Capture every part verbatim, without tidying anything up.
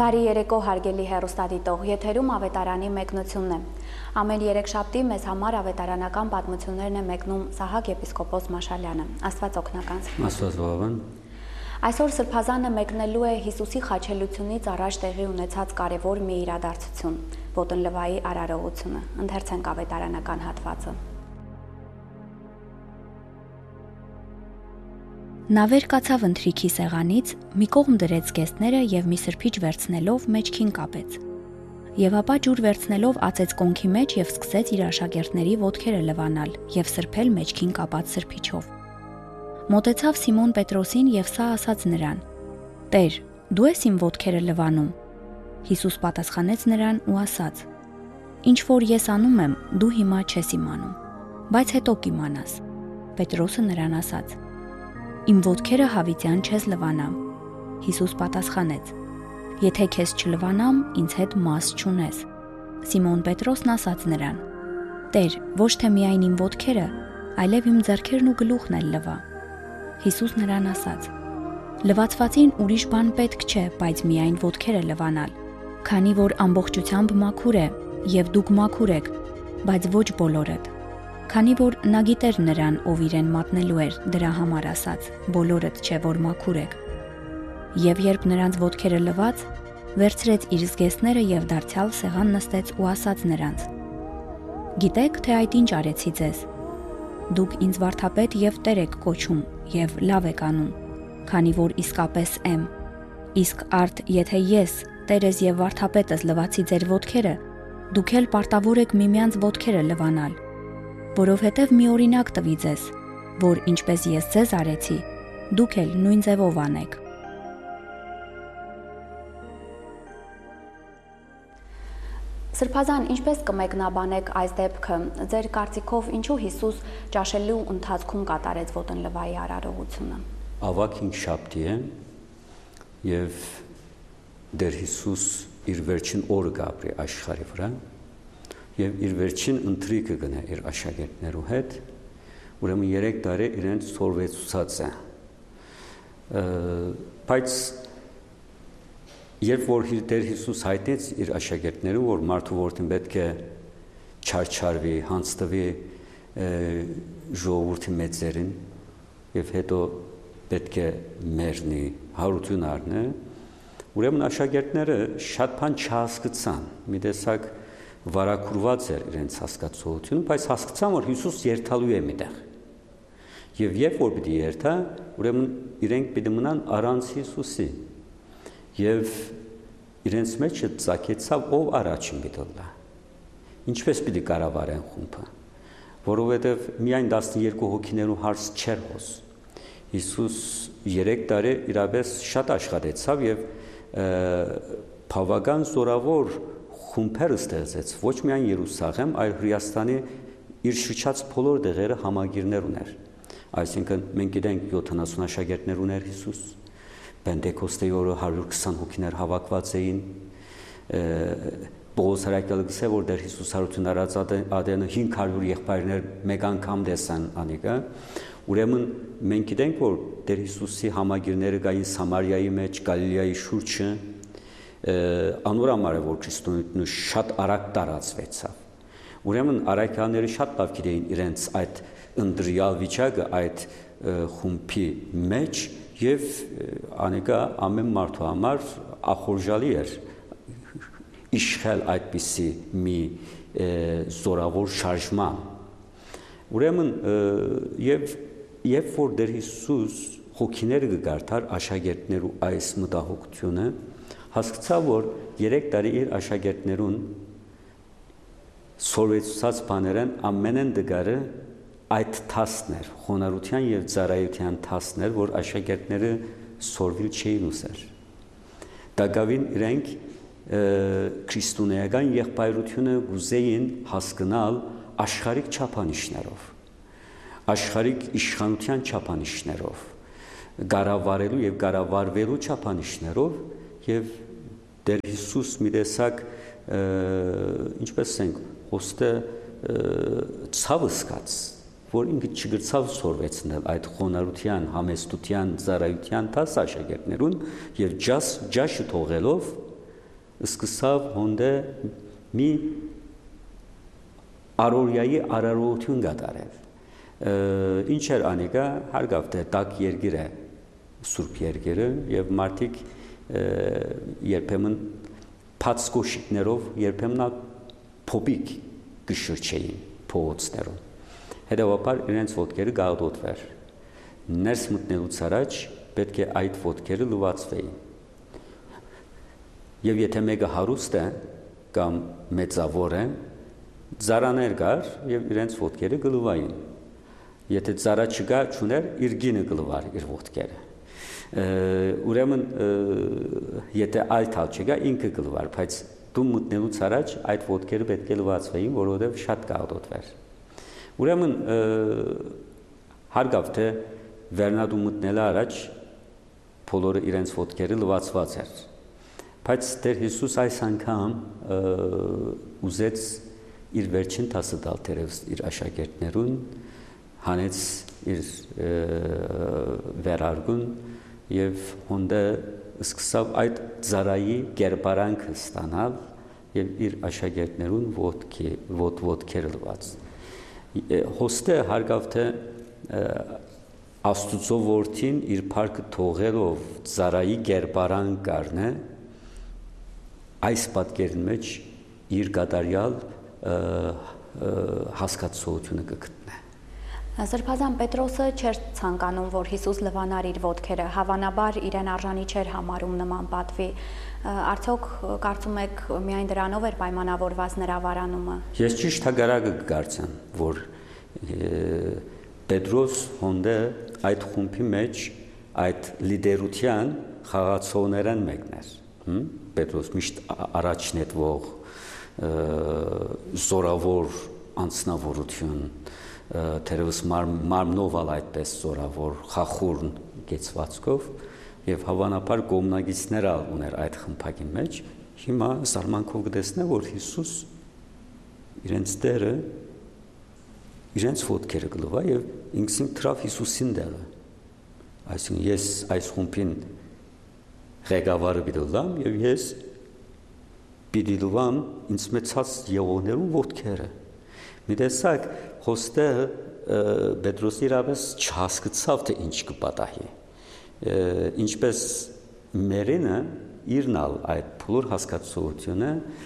Բարի երեկո հարգելի հեռուստադիտող, եթերում ավետարանի մեկնությունն է։ Ամեն երեքշաբթի մեզ համար ավետարանական պատմություններն է մեկնում Սահակ եպիսկոպոս Մաշալյանը։ Աստված օգնական։ Աստված բավական։ Այսօր Սրբազանը մեկնելու է Հիսուսի խաչելությունից առաջ տեղի ունեցած կարևոր մի իրադարձություն՝ Ոտընլվայի արարողությունը։ Ընթերցենք ավետարանական հատվածը։ Նա վեր կացավ ընթրիքի սեղանից, մի կողմ դրեց կեսները և մի սրբիչ վերցնելով մեջքին կապեց։ Եվ ապա ջուր վերցնելով ածեց կոնքի մեջ և սկսեց իր աշակերտների ոտքերը լվանալ և սրբել մեջքին կապած սրբիչով։ Մոտեցավ Սիմոն Պետրոսին և սա ասաց նրան. «Տեր, դու ես իմ ոտքերը լվանում»։ Հիսուս պատասխանեց նրան ու ասաց. «Ինչ որ ես անում եմ, դու հիմա չես իմանում, բայց հետո կիմանաս»։ Պետրոսը նրան ասաց. «Իմ ոտքերը հավիտյան չես լվանամ»։ Հիսուս պատասխանեց. «Եթե քեզ չլվանամ, ինձ հետ մաս չունես»։ Սիմոն Պետրոսն ասաց նրան. «Տեր, ոչ թե միայն իմ ոտքերը, այլև իմ ձեռքերն ու գլուխն էլ լվա»։ Հիսուս նրան ասաց. «Լվացվածին ուրիշ բան պետք չէ, բայց միայն ոտքերը լվանալ, քանի որ ամբողջությամբ մաքուր է, և դուք մաքուր եք, բայց ոչ բոլորդ»։ Քանի որ նա գիտեր նրան, ով իրեն մատնելու էր, դրա համար ասաց. «Բոլորդ չէ, որ մաքուր եք»։ Եվ երբ նրանց ոտքերը լվաց, վերցրեց իր զգեստները և դարձյալ սեղան նստեց ու ասաց նրանց. «Գիտեք, թե այդ ինչ արեցի ձեզ։ Դուք ինձ վարդապետ և Տեր եք կոչում, և լավ եք անում, քանի որ իսկապես եմ։ Իսկ արդ, եթե ես, Տերս և վարդապետս լվացի ձեր ոտքերը, դուք էլ պարտավոր եք միմյանց ոտքերը լվանալ։ Որովհետև մի օրինակ տվի ձեզ, որ ինչպես ես ձեզ արեցի, դուք էլ նույն ձևով անեք»։ Սրբազան, ինչպես կմեկնաբանեք այս դեպքը, ձեր կարծիքով ինչու Հիսուս ճաշելու ընթացքում կատարեց Ոտընլվայի արարողությունը։ Ավագ հինգշաբթի է և դեր Հիսուս իր վերջին օրը կապրի աշխարհի վրա և իր վերջին ընթրիքը գնա իր աշակերտներու հետ, ուրեմն երեք տարի իրենց սորվեցուցած է։ Բայց երբ որ Տեր Հիսուս հայտնեց իր աշակերտներու, որ մարդու որդին պետք է չարչարվի, հանձնվի ժողովրդի մեծերին և հետո պետք է մեռնի, հարություն առնի, ուրեմն աշակերտները շատ բան չհասկացան, մի տեսակ վարակուրված էր իրենց հասկացողությունը, բայց հասկացան, որ Հիսուս երթալու է միտեղ։ Եվ երբ որ պիտի երթա, ուրեմն իրենք պիտի մնան առանց Հիսուսի։ Եվ իրենց մեջ ծագեցավ ով առաջին պիտի լա։ Ինչպես պիտի կառավարեն խումբը, որովհետև միայն տասներկու հոգիներու հարց չէր հոս։ Հիսուս երեք տարի իրապես շատ աշխատեցավ և բավական զորավոր խումբեր ստեղծեց, ոչ միայն Երուսաղեմ, այլ Հրեաստանի իր շրջած բոլոր տեղերը համագիրներ ուներ։ Այսինքն մենք գիտենք յոթանասուն աշակերտներ ուներ Հիսուս, Պենտեկոստեի օրը հարյուր քսան հոգիներ հավաքված էին, Պողոս առաքյալը գսե, որ դեր Հիսուս հարություն արած ադենը հինգ հարյուր եղբայրներ մեկ անգամ տեսան անիկա։ Ուրեմն մենք գիտենք, որ դեր Հիսուսի համագիրները կային Սամարիայի մեջ, Գալիլեայի շուրջը, անոր համար է, որ քրիստոնեությունը շատ արագ տարածվեցավ։ Ուրեմն առաքյալները շատ լավ գիտեին իրենց այդ ընտրյալ վիճակը այդ խումբի մեջ և անիկա ամեն մարդու համար ախորժալի էր իշխել այդպիսի մի զորավոր շարժման։ Ուրեմն և երբ որ դեր Հիսուս հոգիները կգարդար աշակերտներու այս մտահոգությունը, հասկացավ, որ երեք տարի իր աշակերտներուն սորվեցուցած բաներեն ամենեն դգարը այդ թասներ, խոնարհության և ծառայության թասներ, որ աշակերտները սորվիլ չէին ուսեր։ Դակավին իրենք քրիստոնեական եղբայրությունը գուզեին հասկանալ աշխարհիկ չափանիշներով, աշխարհիկ իշխանության չափանիշներով, կառավարելու և կառավարվելու չափանիշներով և դեր Հիսուս մի տեսակ ինչպես ենք ոստե ցավ սկաց, որ ինքը չգրցավ սորվեցնել այդ խոնարհության, համեստության, ծառայության տաս աշակերտներուն և ջաշը թողելով սկսավ հոնդե մի արորյայի արարողություն կատարել։ Ինչ էր անիկա, հարգավ թե տակ երգիր է Սուրբ Երգերը եւ մարդիկ երբեմն փած կոշիկներով երբեմն փոփիկ կշրջեին փողոցներում։ Հետևաբար իրենց ոտքերը գաղդոտվեր։ Ներս մտնելուց առաջ պետք է այդ ոտքերը լվացվեին։ Եվ եթե մեկը հարուստ է կամ մեծավոր է, ծարաներ կար եւ իրենց ոտքերը գլվային։ Եթե ծարա չկա, չուներ, իր գինը գլվար իր ոտքերը։ Ուրեմն եթե այլ թալ չկա, ինքը գլվար, բայց դու մտնելուց առաջ այդ ոտքերը պետք է լվացվեին, որովհետեւ շատ գաղդոտվեր։ Ուրեմն հարգավ թե վերնադու մտնելը առաջ բոլորը իրենց ոտքերը լվացված էր։ Բայց Տեր Հիսուս այս անգամ ուզեց իր վերջին տասը տալ թերևս իր աշակերտներուն, հանեց իր վերարգուն եւ հոնդե սկսավ այդ ծարայի կերպարանքը ստանալ եւ իր աշակերտներուն ոտքի ոտ ոտքերը լված։ Հոստը հարգավ թե Աստուծո որդին իր փառքը թողելով ծարայի կերպարան կառնե այս պատկերն մեջ իր կատարյալ հասկացությունը կգտնե։ Սրբազան Պետրոսը չէր ցանկանում, որ Հիսուս լվանար իր ոտքերը, հավանաբար իրեն արժանի չէր համարում նման պատվի։ Արդյոք կարծում եք միայն դրանով էր պայմանավորված նրա վարանումը։ Ես ճիշտ հագարակը կգարցեմ, որ Պետրոս հոնդե այդ խումբի մեջ այդ լիդերության խաղացողներն մեկն էր։ Պետրոս միշտ առաջնետվող զորավոր անձնավորություն, թերևս մարմնով ալ այդպես զորավոր խախուրն գեցվածքով եւ հավանաբար կողմնագիցներ ալ ուներ այդ խմբակի մեջ։ Հիմա զարմանքով կտեսնե, որ Հիսուս իրենց դերը իրենց ոտքերը գլվա եւ ինքսին թրավ Հիսուսին դերը։ Այսինքն ես այս խումբին ղեկավարը պիտի լամ եւ ես պիտի լվամ ինձ մեծած եղողներու ոտքերը։ Մի տեսակ հոստը Պետրոսի իրավես չհասկացավ թե ինչ կպատահի։ Ինչպես մերինը իրնալ այդ փուլոր հասկացությունը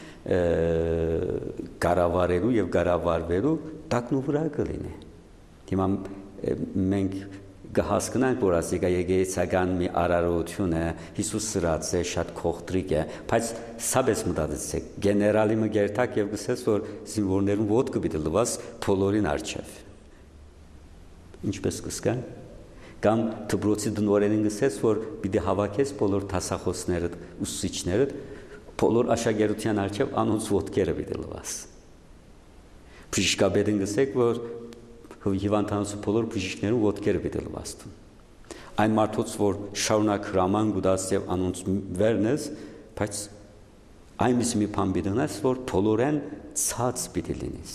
կառավարելու եւ կառավարվելու տակնու վրա կլինի։ Հիմա մենք կհասկանանք, որ ասիկա եկեղեցական մի արարողություն է, Հիսուս սրած է, շատ քողտրիկ է, բայց սաբես մտածեցեք, գեներալի մը գերտակ եւ գսես, որ զինվորներուն ոտքը պիտի լվաս բոլորին արչեվ։ Ինչպես կսկան։ Կամ դպրոցի դնորենին գսես, որ պիտի հավաքես բոլոր տասախոսները, ուսուցիչները, բոլոր աշակերտության արչեվ անոնց ոտքերը պիտի լվաս։ Բժիշկաբեդին գսեք, որ հիվանդանոցի բոլոր բժիշկներու ոտքերը պիտի լվաստուն։ Այն մարդոց, որ շարունակ հրաման գուտած եւ անոնց վերնես, բայց այնպես մի բան պիտի ունես, որ բոլորեն ցած պիտի լինես։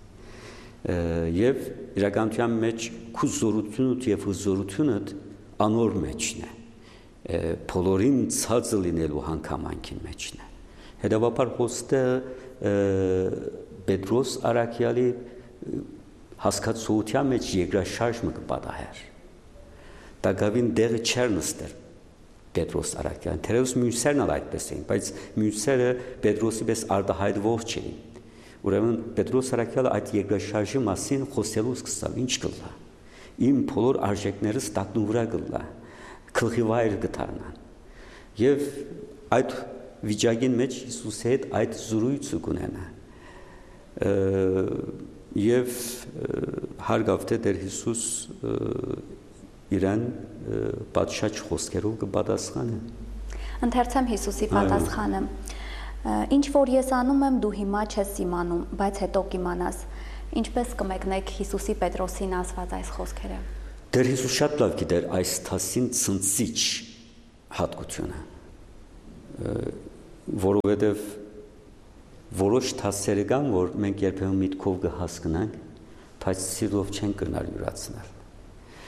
Եվ իրականության մեջ քու զորությունդ եւ հզորությունը անոր մեջն է։ Բոլորին ցածը լինելու հանգամանքի մեջն է։ Հետևաբար հոստը Պետրոս Արաքյալի հասկացության մեջ երկրաշարժը կպատահեր։ Դակավին դեղը չեր նստեր Պետրոս Արաքյալին, թերևս մյուսերն ալ այդպես էին, բայց մյուսերը Պետրոսի պես արտահայտվող չէին։ Ուրեմն Պետրոս Արաքյալը այդ երկրաշարժի մասին խոսելու սկսավ, ինչ կլա։ Իմ բոլոր արժեքներս տակնու վրա կլա, գլխի վայր կդառնան։ Եվ այդ վիճակին մեջ Հիսուսի հետ այդ զրույցը կունենա։ Եվ հարգավ թե Տեր Հիսուս իրեն պատշաճ խոսքերով կպատասխանը։ Ընթերցեմ Հիսուսի պատասխանը։ Ինչ որ ես անում եմ, դու հիմա չես իմանում, բայց հետո կիմանաս։ Ինչպես կմեկնեք Հիսուսի Պետրոսին ասված այս խոսքերը։ Տեր Հիսուս շատ լավ գիտեր այս թասին ցնցիչ հատկությունը, որովհետև որոշ թասերը կան, որ մենք երբեմն միտքով կհասկանանք, բայց սիրով չեն կրնալ յուրացնել։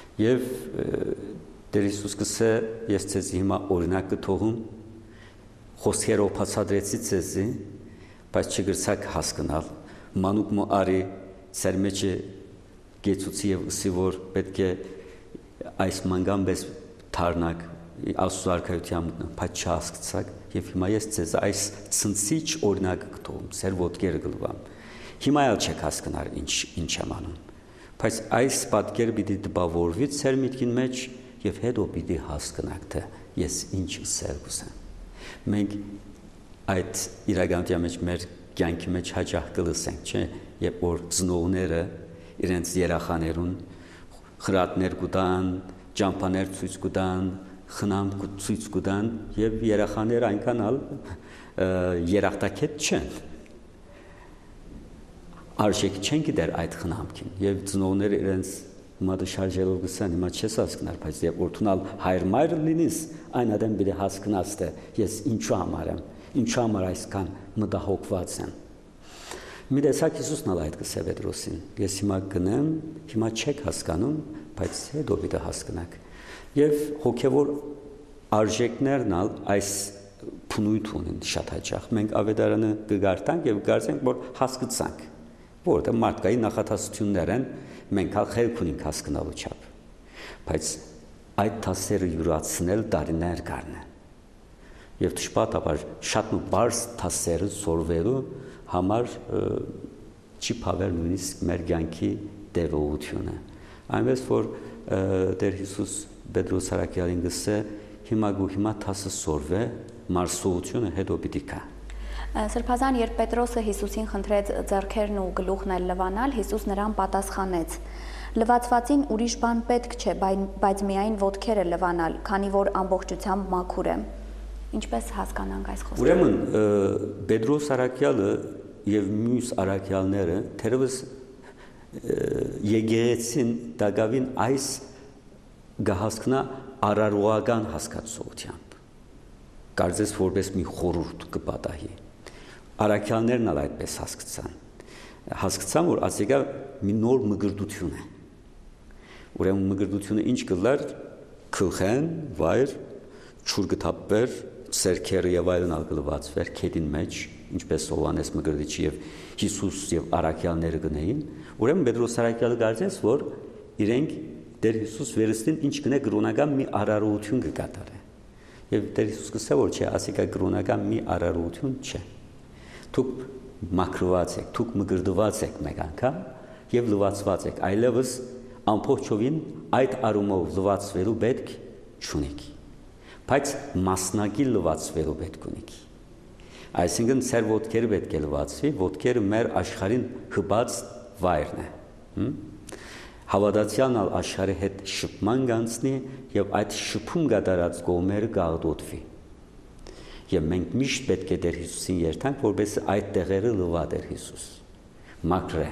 Եվ Տեր Հիսուս կսե, ես ցեզ հիմա օրինակ կթողում, խոսքերով բացատրեցի ցեզի, բայց չգրցակ հասկանալ, մանուկ մո արի ծեր մեջը գեցուցի եւ ըսի որ պետք է այս մանգամբես թարնակ Աստծո արքայության բայց չհասկացակ եւ հիմա ես ցեզ այս ցնցիչ օրինակ կտում, ծեր ոտքերը գլվամ։ Հիմա էլ չեք հասկանալ ինչ ինչ եմ անում։ Բայց այս պատկերը պիտի դպավորվի ծեր միտքին մեջ եւ հետո պիտի հասկանաք թե ես ինչ ասել կուսեմ։ Մենք այդ իրականության մեջ մեր կյանքի մեջ հաճախ կլսենք, չէ՞, երբ որ ծնողները իրենց երախաներուն խրատներ կտան, ճամփաներ ցույց կտան, խնամ ցույց կտան եւ երախաները այնքան ալ երախտակետ չեն։ Արժեք չեն գիտեր այդ խնամքին եւ ծնողները իրենց մատը շարժելով գսան հիմա չես հասկնար, բայց երբ որ թունալ հայր մայր լինես, այն ադեմ բիդի հասկնաս թե ես ինչու համար եմ, ինչու համար այսքան մտահոգված եմ։ Մի տեսակ Հիսուսն ալ այդ գսե Պետրոսին, ես հիմա գնեմ, հիմա չեք հասկանում, բայց հետո պիտի հասկանաք։ Եվ հոգևոր արժեքներն ալ այս փնույթ ունեն շատ հաճախ։ Մենք ավետարանը կգարտանք եւ կարծենք, որ հասկացանք, որտեղ մարդկային նախատասություններ են, մենք ալ խելք ունենք հասկանալու չափ։ Բայց այդ տասերը յուրացնել տարիներ կառնե։ Եվ դժբախտաբար շատ բարձ տասերը սորվելու համար չի փավել նույնիսկ մեր կյանքի տևողությունը։ Այնպես որ Տեր Հիսուս Պետրոս Արաքյալին գսե հիմա գու հիմա տասը սորվե մարսողությունը հետո պիտի կա։ Սրբազան երբ Պետրոսը Հիսուսին խնդրեց ձեռքերն ու գլուխն էլ լվանալ, Հիսուս նրան պատասխանեց. Լվացվածին ուրիշ բան պետք չէ, բայց միայն ոտքերը լվանալ, քանի որ ամբողջությամբ մաքուր է։ Ինչպես հասկանանք այս խոսքը։ Ուրեմն Պետրոս Արաքյալը եւ մյուս արաքյալները թերևս եկեղեցին դակավին այս գահասկնա արարողական հասկացությամբ կարծես որպես մի խորհուրդ կպատահի արաքյալներն ալ այդպես հասկացան հասկացան որ ասիկա մի նոր մգրդություն է ուրեմն մգրդությունը ինչ կլար քլխեն վայր ճուրգտապեր սերքերը եւ այլն ալգլվածվեր քեդին մեջ ինչպես Հովանես Մկրտիչը եւ Հիսուս եւ արաքյալները գնային ուրեմն Պետրոս Արաքյալը կարծես որ իրենք Տեր Հիսուս վերստին ինչ գնե գրոնական մի արարողություն կկատարե եւ Տեր Հիսուս կսա որ չէ ասիկա գրոնական մի արարողություն չէ դուք մաքրված եք դուք մգրդված եք մեկ անգամ եւ լվացված եք այլևս ամբողջովին այդ արումով լվացվելու պետք չունեք բայց մասնակի լվացվելու պետք ունեք այսինքն ծեր ոտքերը պետք է լվացվի ոտքերը մեր աշխարհին հպած վայրն է հավատացյալն ալ աշխարհի հետ շփման գանցնի եւ այդ շփում կատարած կողմերը գաղդոտվի եւ մենք միշտ պետք է Տեր Հիսուսին երթանք որպես այդ տեղերը լվա Տեր Հիսուս մաքրե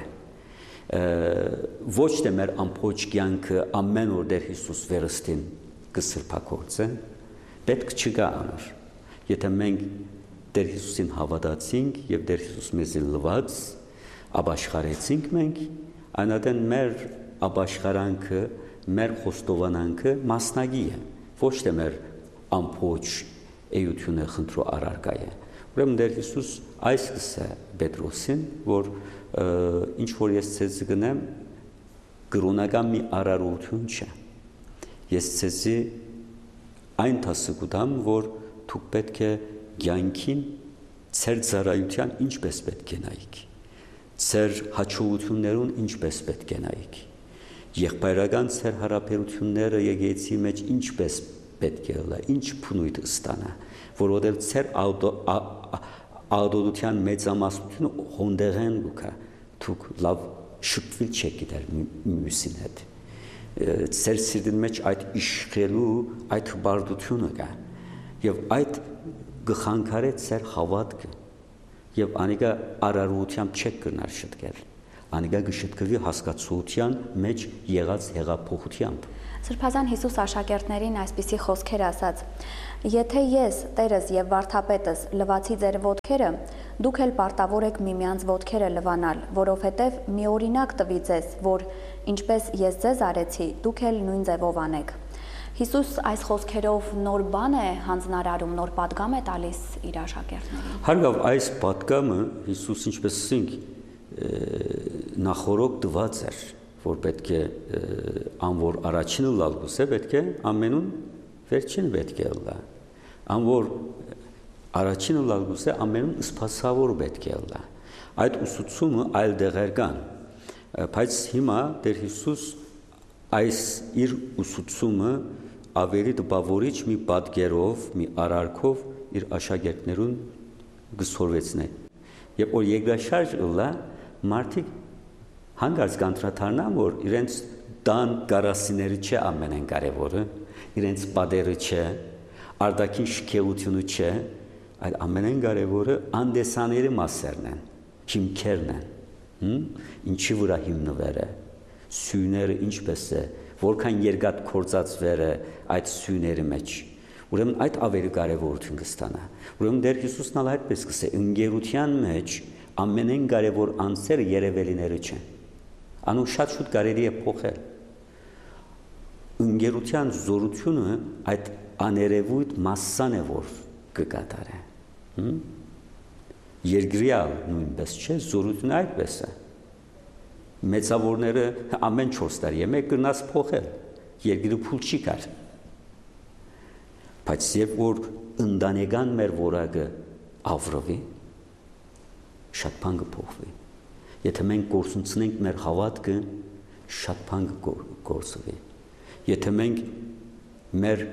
ոչ թե մեր ամբողջ կյանքը ամեն օր Տեր Հիսուս վերստին կսրբակորձե պետք չկա անոր եթե մենք Տեր Հիսուսին հավատացինք եւ Տեր Հիսուս մեզ լվաց ապաշխարեցինք մենք այնատեն մեր ապաշխարանքը մեր խոստովանանքը մասնագի է ոչ թե մեր ամբողջ էությունը խնդրո առարկա է ուրեմն Տեր Հիսուս այս կսե Պետրոսին որ ինչ որ ես ցեզ գնեմ գրոնական մի արարողություն չէ ես ցեզի այն տասը կուտամ որ դուք պետք է կյանքին ծեր ծառայության ինչպես պետք է նայեք ծեր հաջողություններուն ինչպես պետք է նայեք եղբայրական ծեր հարաբերությունները եկեղեցի մեջ ինչպես պետք է լա ինչ փնույթ ստանա որովհետև ծեր ադոդության մեծամասնությունը հոնդեղեն գուկա դուք լավ շփվել չեք գիտեր մյուսին հետ ծեր սիրտին մեջ այդ իշխելու այդ բարդությունը կա եւ այդ գխանքարե ծեր հավատքը եւ անիկա արարողությամբ չեք կրնար շտկել անիկա գշտկվի հասկացության մեջ եղած հեղափոխությամբ Սրբազան Հիսուս աշակերտներին այսպիսի խոսքեր ասաց. Եթե ես, Տերս եւ Վարդապետս լվացի ձեր ոտքերը, դուք էլ պարտավոր եք միմյանց ոտքերը լվանալ, որովհետեւ մի օրինակ տվի ձեզ, որ ինչպես ես ձեզ արեցի, դուք էլ նույն ձևով անեք։ Հիսուս այս խոսքերով նոր բան է հանձնարարում, նոր պատգամ է տալիս իր աշակերտներին։ Հարգավ, այս պատգամը Հիսուս ինչպես ասենք նախորոք տված էր, որ պետք է ան որ առաջինը լալ գուցե պետք է ամենուն վերջին պետք է լա։ Ան որ առաջինը լալ գուցե ամենուն սպասավոր պետք է լա։ Այդ ուսուցումը այլ դեղեր կան, բայց հիմա Տեր Հիսուս այս իր ուսուցումը ավելի տպավորիչ մի պատկերով, մի արարքով իր աշակերտներուն գսորվեցնե։ Երբ որ երկրաշարժ ըլլա, մարդիկ հանգարց կանտրադառնան, որ իրենց տան գարասիները չէ ամենեն կարևորը, իրենց պատերը չէ, արտաքին շքեղությունը չէ, այլ ամենեն կարևորը անդեսաների մասերն են, հիմքերն են, ինչի վրա հիմնվեր է, սյուները ինչպես է, որքան երկաթ կործածվեր է այդ սյուների մեջ։ Ուրեմն այդ ավելի կարևորություն կստանա։ Ուրեմն Տեր Հիսուսն ալ այդպես կսե, ընկերության մեջ ամենեն կարևոր անձերը երևելիները չեն։ Անու շատ շուտ կարելի է փոխել։ Ընկերության զորությունը այդ աներևույթ մասսան է, որ կկատարե։ Երկրյալ նույնպես չէ, զորությունը այդպես է։ Մեծավորները ամեն չորս տարի է մեկ կրնաց փոխել, երկիրը փուլ չի կար։ Բայց երբ որ ընտանեկան մեր որակը ավրվի, շատ բան կփոխվի։ Եթե մենք գործունեենք մեր հավատքը, շատ բան կգործվի։ Եթե մենք մեր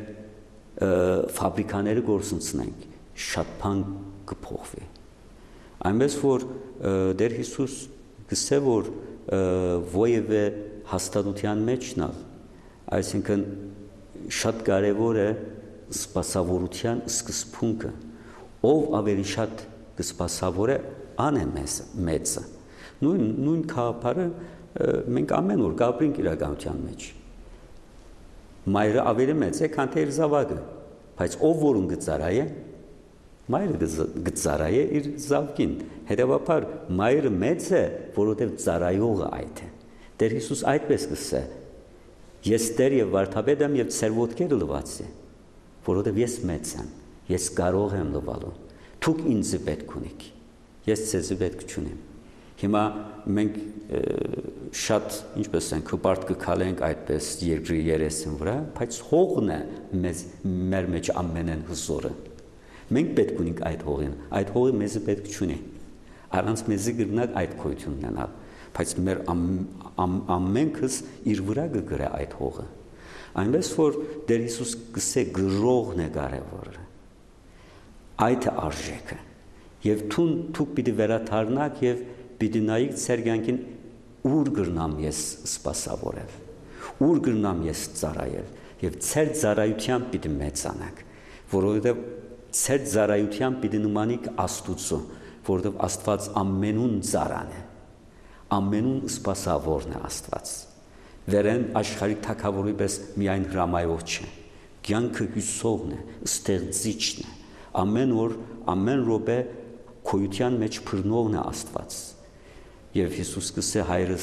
ֆաբրիկաները գործունեենք, շատ բան կփոխվի։ Այնպես որ Տեր Հիսուս գսե որ ովևէ հաստատության մեջն ալ, այսինքն շատ կարևոր է սպասավորության սկզբունքը, ով ավելի շատ կսպասավոր է, ան է մեծը։ Նույն նույն քաղաքը մենք ամեն օր կապրենք իրականության մեջ։ Մայրը ավելի մեծ է, քան թե իր զավակը, բայց ով որուն գծարայ է, մայրը գծարայ է իր զավկին։ Հետևաբար մայրը մեծ է, որովհետև ծարայողը այդ է։ Տեր Հիսուս այդպես կսե. Ես Տեր եւ վարդապետ եմ եւ ծեր ոտքերը լված է, որովհետև ես մեծ եմ, ես կարող եմ լվալու։ Դուք ինձ պետք ունիք, ես ձեզ պետք չունեմ։ Հիմա մենք շատ, ինչպես ենք, հպարտ կքալենք այդպես երկրի երեսին վրա, բայց հողն է մեզ մեր մեջ ամենեն հզորը։ Մենք պետք ունենք այդ հողին, այդ հողը մեզ պետք չունի։ Առանց մեզի գրնակ այդ գոյություն ունենալ, բայց մեր ամենքս իր վրա կգրե այդ հողը։ Այնպես որ Տեր Հիսուս գսե գրողն է կարևորը։ Այդ է արժեքը։ Եվ թուն դուք պիտի վերադառնաք եւ պիտի նայեք ձեր կյանքին ուր գրնամ ես սպասավորել, ուր գրնամ ես ծառայել եւ ձեր ծառայությամբ պիտի մեծանաք, որովհետեւ ձեր ծառայությամբ պիտի նմանիք Աստուծո, որովհետեւ Աստված ամենուն ծառան է, ամենուն սպասավորն է Աստված։ Վերեն աշխարհի թագավորի պես միայն հրամայող չէ, կյանքը հյուսողն է, ստեղծիչն է, ամեն օր, ամեն րոպե քոյության մեջ բռնողն է Աստված։ Եվ Հիսուս կսե հայրս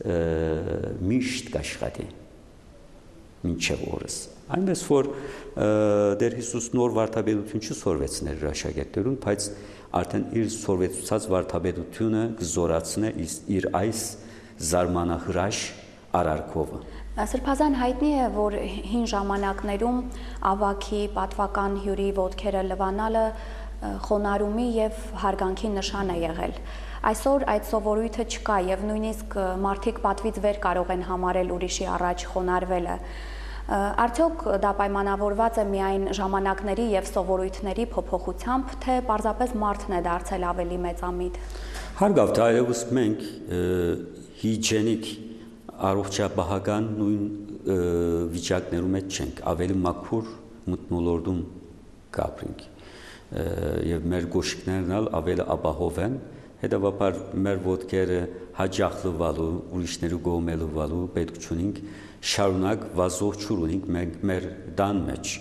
միշտ կաշխատի մինչև օրս։ Այնպես որ Տեր Հիսուս նոր վարդապետություն չսորվեցներ իր աշակերտներուն, բայց արդեն իր սորվեցուցած վարդապետությունը կզորացնե իր այս զարմանահրաշ արարքովը։ Սրբազան հայտնի է, որ հին ժամանակներում ավագի պատվական հյուրի ոտքերը լվանալը խոնարհումի եւ հարգանքի նշան է եղել։ Այսօր այդ սովորույթը չկա եւ նույնիսկ մարդիկ պատվից վեր կարող են համարել ուրիշի առաջ խոնարհվելը։ Արդյոք դա պայմանավորված է միայն ժամանակների եւ սովորույթների փոփոխությամբ, թե պարզապես մարդն է դարձել ավելի մեծամիտ։ Հարգավ, այլևս մենք հիջենիկ առողջապահական նույն վիճակներում մեջ չենք, ավելի մաքուր մթնոլորտում կապրենք եւ մեր գոշիկներն ավելի ապահով են, հետեւաբար մեր ոտքերը հաջող լվալու, ուրիշների կողմը լվալու պետք չունենք, շարունակ վազող չուր ունենք մենք մեր տան մեջ,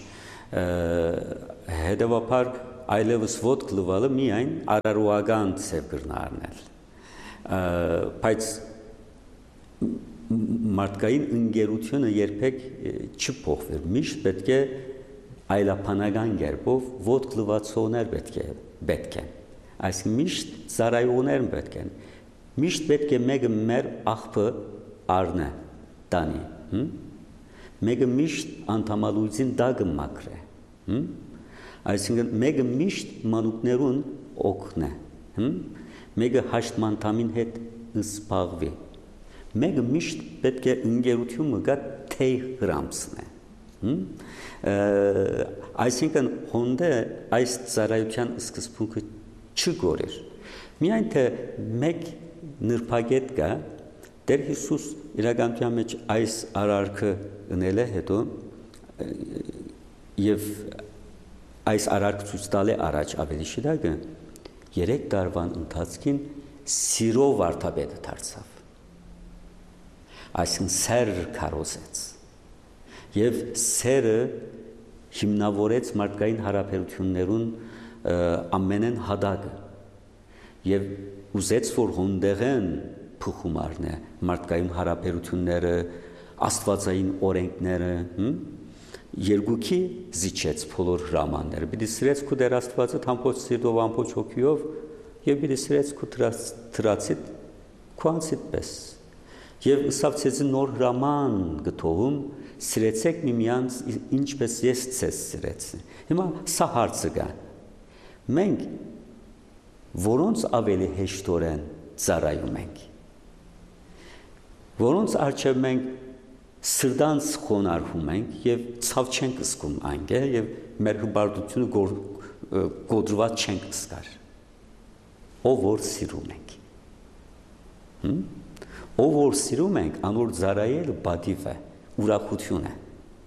հետեւաբար այլևս ոտք լվալը միայն արարողական ծև կրնա առնել, բայց մարդկային ընկերությունը երբեք չփոխվեր, միշտ պետք է այլապանական կերպով ոտք լվացողներ պետք է պետք են, այսինքն միշտ ծառայողներ պետք են, միշտ պետք է մեկը մեր աղբը առնե, տանի, մեկը միշտ անդամալույցին դագը մաքրե, այսինքն մեկը միշտ մանուկներուն օգնե, մեկը հաշտմանդամին հետ զբաղվի, մեկը միշտ պետք է ընկերությունը գա թեյ հրամցնե, այսինքն հոնդե այս ծառայության սկզբունքը չգորեր, միայն թե մեկ նրբագետ կա, Տեր Հիսուս իրականության մեջ այս արարքը ընել է հետո և այս արարքը ցույց տալ է առաջ ավելի շիրակը, երեք տարվան ընթացքին սիրով վարդապետը դարձավ, այսինքն սեր քարոզեց և սերը հիմնավորեց մարդկային հարաբերություններուն ամենեն հադագը և ուզեց, որ հոնդեղեն փոխում առնե մարդկային հարաբերությունները, աստվածային օրենքները, երկուքի զիջեց բոլոր հրամանները, պիտի սիրեց քու Տեր Աստվածդ ամբողջ սիրտով, ամբողջ հոգիով և պիտի սիրեց քու թրացիդ քու անձիդ պես և ըսավ ցեզ նոր հրաման գթողում սիրեցեք միմյանց ինչպես ես ցեզ սիրեցի, հիմա սա հարցը կա, մենք որոնց ավելի հեշտորեն ծառայում ենք, որոնց առջև մենք սրտանց խոնարհում ենք և ցավ չենք զգում այն է և մեր հպարտությունը գոր, գոդրված չենք զգար, ով որ սիրում ենք, ով որ սիրում ենք, անոր ծառայելը բադիվ է, ուրախություն է,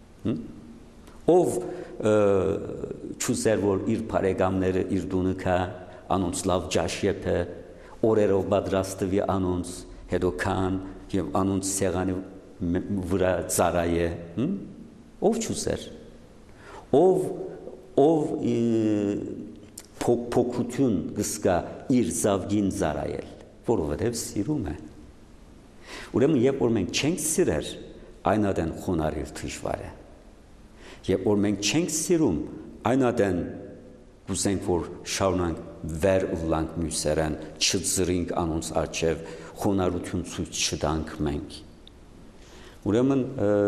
ով չուզեր, որ իր բարեկամները իր դունը կա, անոնց լավ ջաշ եփե, օրերով պատրաստվի անոնց, հետո կան և անոնց սեղանի վրա ծառայե, ով չուզեր, ով ով փոքրություն գսկա իր զավգին ծառայել, որովհետև սիրում է, ուրեմն երբ որ մենք չենք սիրեր, այն ադեն խոնարհել դժվար է, երբ որ մենք չենք սիրում, այն ադեն կուզենք, որ շարունանք վեր ուլանք մյուսերեն, չձրինք անոնց առջև, խոնարհություն ցույց չտանք մենք, ուրեմն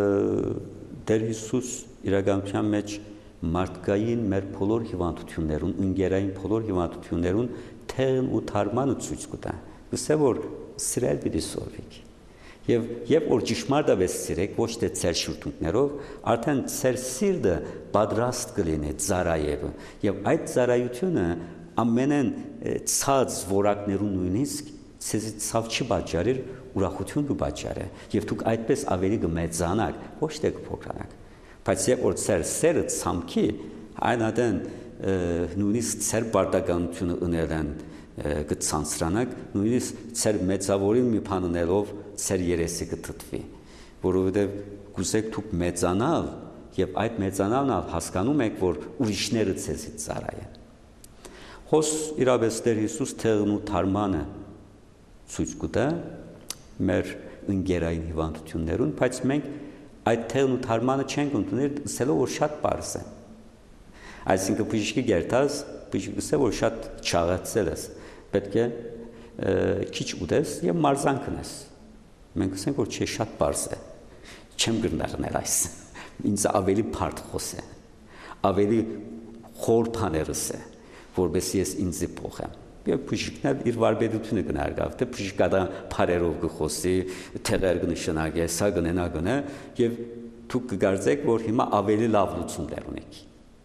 Տեր Հիսուս իրականության մեջ մարդկային մեր բոլոր հիվանդություններուն, ընկերային բոլոր հիվանդություններուն թեղն ու թարմանը ցույց կտա, գսե որ սիրել պիտի սովորեք, և երբ որ ճշմարտապես սիրեք, ոչ թե ձեր շուրթունքներով, արդեն ձեր սիրտը պատրաստ կլինի ծառայելու, և այդ ծառայությունը ամենեն ցած որակներուն նույնիսկ ցեզի ցավ չպատճառեր, ուրախություն կպատճառե, և դուք այդպես ավելի կմեծանաք, ոչ թե կփոքրանաք, բայց երբ որ ձեր սերը ցամքի, այն ադեն նույնիսկ ձեր պարտականությունը ընելեն կցանցրանաք, նույնիսկ ձեր մեծավորին մի բան ունելով ձեր երեսի կթթվի, որովհետև կուզեք դուք մեծանալ և այդ մեծանալն հասկանում եք, որ ուրիշները ձեզի ծառայեն։ Հոս իրապես Տեր Հիսուս թեղն ու թարմանը ցույց կտա մեր ընկերային հիվանդություններուն, բայց մենք այդ թեղն ու թարմանը չենք ընդունել, ասելով որ շատ պարզ է։ Այսինքն բժիշկի գերտած, բժիշկը ասել որ շատ չաղացել ես, պետք է քիչ ուտես և մարզան կնես։ Մենք ասենք որ չէ շատ պարզ է, չեմ գրնարնել այս, ինձ ավելի բարդ խոս է, ավելի խոր բաներս է, որովհետև ես ինձ փոխեմ։ Եվ բժիշկն էլ իր վարպետությունը կնարգավ, թե բժիշկը բարերով կխոսի, թեղեր կնշանակի, սա կնենա կնե, և դուք կգարձեք, որ հիմա ավելի լավ լուծումներ ունեք։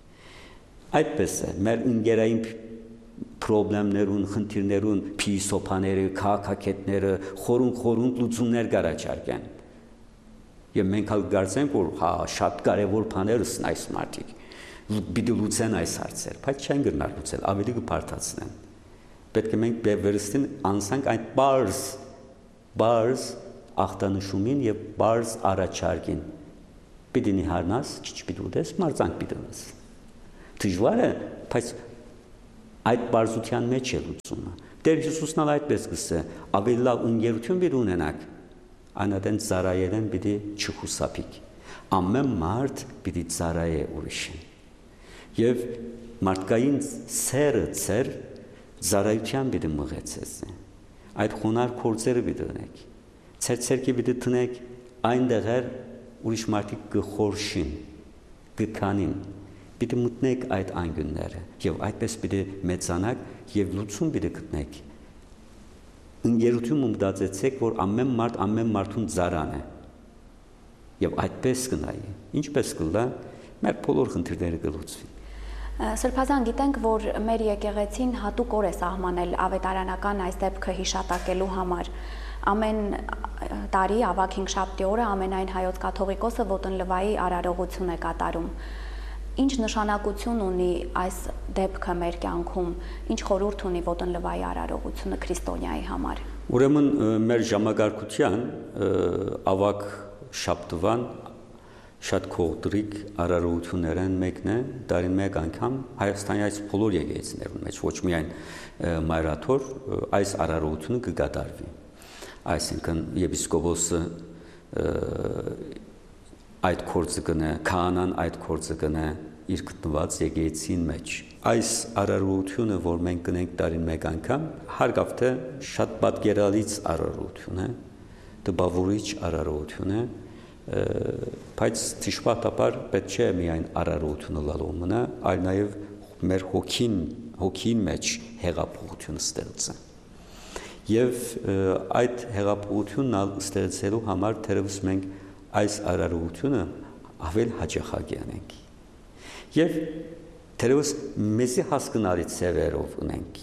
Այդպես է, մեր ընկերային պրոբլեմներուն, խնդիրներուն, փիլիսոփաները, քաղաքակետները, խորուն-խորուն լուծումներ կառաջարկեն։ Եվ մենք հալ կգարձենք, որ հա շատ կարևոր բաներ են այս մարդիկ, պիտի լուծեն այս հարցեր, բայց չեն գնալ լուծել, ավելի կբարդացնեն։ Պետք է մենք վերստին անցանք այդ բարձ, բարձ ախտանշումին և բարձ առաջարկին։ Պիտի նիհարնաս, քիչ պիտի ուտես, մարզանք պիտի ունես։ Դժվար է, բայց այդ բարձության մեջ է լուծումը։ Տեր Հիսուսն այդպես գսե, ավելի լավ ընկերություն պիտի ունենաք, Այնադեն ծարայելեն պիտի չխուսափիկ։ Ամեն մարդ պիտի ծարայե ուրիշին։ Եվ մարդկային սերը ծեր ծարայության պիտի մղեցես։ Այդ խոնար կործերը պիտի դնեք։ Ձեր ցերկի պիտի տնեք այնտեղեր ուրիշ մարդիկ կխորշին, կքանին։ Պիտի մտնեք այդ անգյունները եւ այդպես պիտի մեծանաք եւ լուծում պիտի գտնեք։ Ընկերություն մտածեցեք, որ ամեն մարդ ամեն մարդուն ծարան է։ Եվ այդպես կնայի։ Ինչպես կլա, մեր բոլոր խնդիրները կլուծվի։ Սրբազան, գիտենք, որ մեր եկեղեցին հատուկ օր է սահմանել ավետարանական այս դեպքը հիշատակելու համար։ Ամեն տարի ավագ հինգշաբթի օրը ամենայն հայոց կաթողիկոսը ոտնլվայի արարողություն է կատարում։ Ինչ նշանակություն ունի այս դեպքը մեր կյանքում, ինչ խորհուրդ ունի ոտնլվայի արարողությունը քրիստոնյայի համար։ Ուրեմն մեր ժամագարկության ավագ շաբթվան շատ կողտրիկ արարողություններն մեկն է, դարին մեկ անգամ Հայաստանի այս բոլոր եկեղեցիներում մեջ ոչ միայն մայրաթոր այս արարողությունը կկատարվի։ Այսինքն եպիսկոպոսը այդ կորձը կնե, քահանան այդ կորձը կնե իր գտնված եկեղեցին մեջ։ Այս արարողությունը, որ մենք կնենք տարին մեկ անգամ, հարգավթե շատ պատկերալից արարողություն է, տպավորիչ արարողություն է, բայց ճշմարտաբար պետք չէ միայն արարողությունը լալու մնա, այլ նաև մեր հոգին, հոգին մեջ հեղափոխություն ստեղծը։ Եվ այդ հեղափոխությունն ստեղծելու համար թերևս մենք այս արարողությունը ավել հաճախակի անենք։ Եվ թերևս մեզի հասկանալի ծևերով ունենք։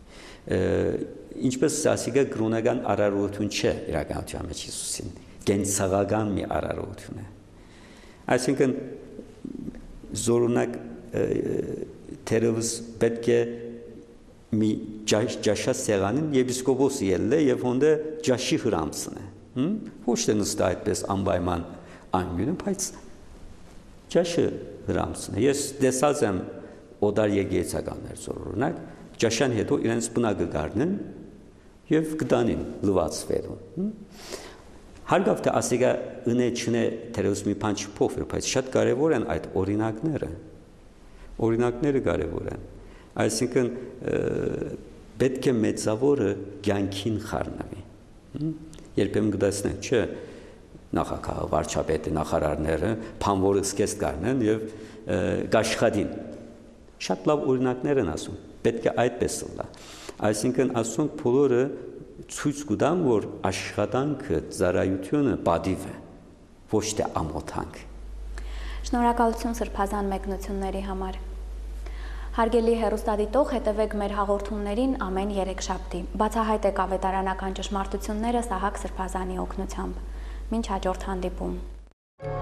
Ինչպես ասիկա կրոնական արարողություն չէ իրականության մեջ Հիսուսին, կենցաղական մի արարողություն է։ Այսինքն զորունակ թերևս պետք է մի ջաշա սեղանին եպիսկոպոսը ելլե եւ հոնդե ջաշի հրամցն է։ Ոչ թե նստա այդպես անպայման անգյունը, բայց ջաշը հրամցն է։ Ես տեսած եմ օդար եկեղեցականներ զորունակ ջաշան հետո իրենց բնակը գարնեն եւ կտանին լվացվելու։ Հարգավթե ասիկա ընե չնե թերևս մի բան չփոխվի, բայց շատ կարեւոր են այդ օրինակները։ Օրինակները կարեւոր են։ Այսինքն պետք է մեծավորը կյանքին խառնվի։ Երբեմն կտեսնենք, չէ, նախագահը, վարչապետը, նախարարները փամորը սկես կառնեն եւ գաշխատին։ Շատ լավ օրինակներ են ասում։ Պետք է այդպես լա։ Այսինքն ասում բոլորը ցույց կտան, որ աշխատանքը, ծառայությունը պատիվ է, ոչ թե ամոթանք։ Շնորհակալություն սրբազան մեկնությունների համար։ Հարգելի հեռուստադիտող, հետևեք մեր հաղորդումներին ամեն երեքշաբթի։ Բացահայտեք ավետարանական ճշմարտությունները Սահակ Սրբազանի օգնությամբ։ Մինչ հաջորդ հանդիպում։